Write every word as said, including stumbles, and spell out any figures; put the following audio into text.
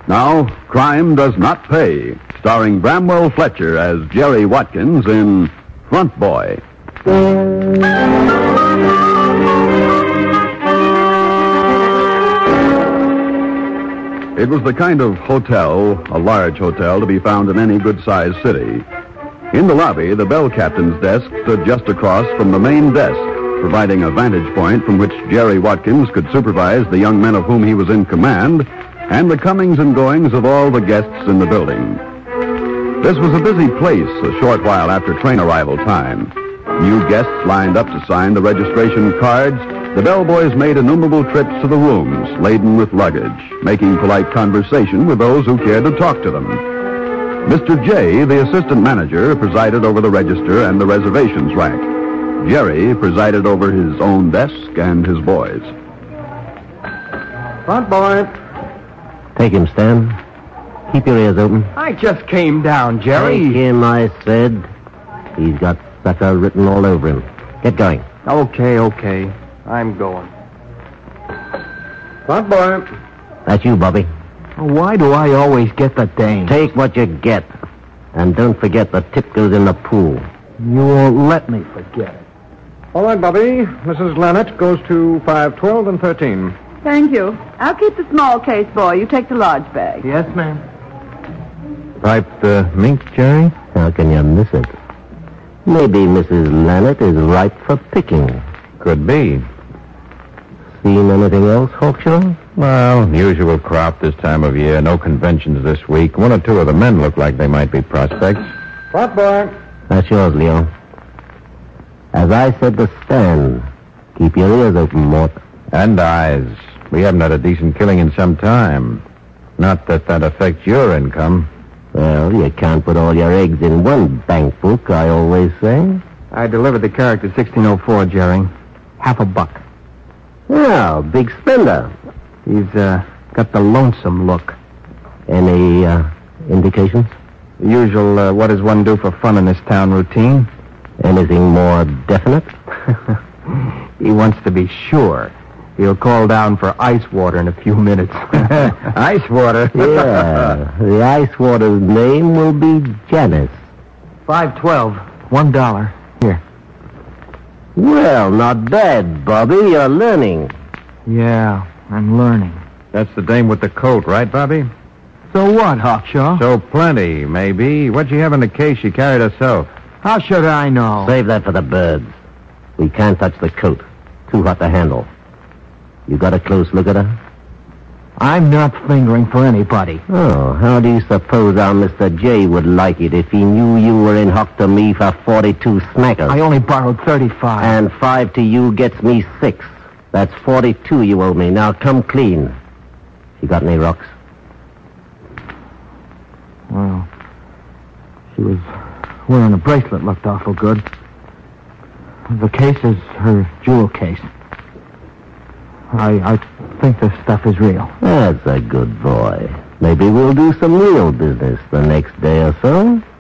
Now, Crime Does Not Pay, starring Bramwell Fletcher as Jerry Watkins in Front Boy. It was the kind of hotel, a large hotel, to be found in any good-sized city. In the lobby, the bell captain's desk stood just across from the main desk, providing a vantage point from which Jerry Watkins could supervise the young men of whom he was in command and the comings and goings of all the guests in the building. This was a busy place a short while after train arrival time. New guests lined up to sign the registration cards. The bellboys made innumerable trips to the rooms laden with luggage, making polite conversation with those who cared to talk to them. Mister J, the assistant manager, presided over the register and the reservations rack. Jerry presided over his own desk and his boys. Front boy. Take him, Stan. Keep your ears open. I just came down, Jerry. Take him, I said. He's got sucker written all over him. Get going. Okay, okay. I'm going. Front boy. That's you, Bobby. Why do I always get the dame? Take what you get. And don't forget the tip goes in the pool. You won't let me forget it. All right, Bobby. Missus Lannett goes to five twelve and thirteen. Thank you. I'll keep the small case, boy. You take the large bag. Yes, ma'am. Pipe uh, mink, Jerry? How can you miss it? Maybe Missus Lannett is ripe for picking. Could be. Seen anything else, Hawkshaw? Well, usual crop this time of year. No conventions this week. One or two of the men look like they might be prospects. Front boy. That's yours, Leo. As I said to Stan, keep your ears open, Mort. And eyes. We haven't had a decent killing in some time. Not that that affects your income. Well, you can't put all your eggs in one bank book, I always say. I delivered the character sixteen oh four, Jerry. Half a buck. Well, big spender. He's uh, got the lonesome look. Any uh, indications? The usual, uh, what does one do for fun in this town routine? Anything more definite? He wants to be sure. He'll call down for ice water in a few minutes. Ice water? Yeah. The ice water's name will be Janice. Five twelve. One dollar. Here. Well, not bad, Bobby. You're learning. Yeah, I'm learning. That's the dame with the coat, right, Bobby? So what, Hawkshaw? So plenty, maybe. What'd she have in the case she carried herself? How should I know? Save that for the birds. We can't touch the coat. Too hot to handle. You got a close look at her? I'm not fingering for anybody. Oh, how do you suppose our Mister J would like it if he knew you were in hock to me for forty-two smackers? I only borrowed thirty-five. And five to you gets me six. That's forty-two you owe me. Now come clean. You got any rocks? Well, she was wearing a bracelet, looked awful good. The case is her jewel case. I, I think this stuff is real. That's a good boy. Maybe we'll do some real business the next day or so.